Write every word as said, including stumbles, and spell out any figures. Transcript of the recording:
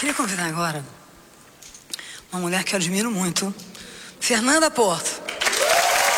Queria convidar agora uma mulher que eu admiro muito, Fernanda Porto.